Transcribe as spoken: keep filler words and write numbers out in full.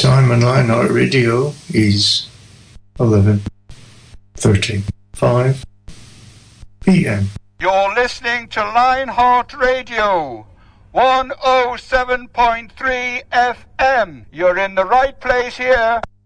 time on Lionheart Radio is eleven thirty-five p m. You're listening to Lionheart Radio, one oh seven point three F M. You're in the right place here.